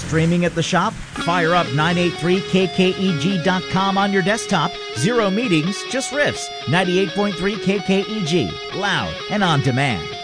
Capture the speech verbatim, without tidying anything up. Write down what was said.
Streaming at the shop? Fire up nine eighty-three K K E G dot com on your desktop. Zero meetings, just riffs. ninety-eight point three K K E G. Loud and on demand.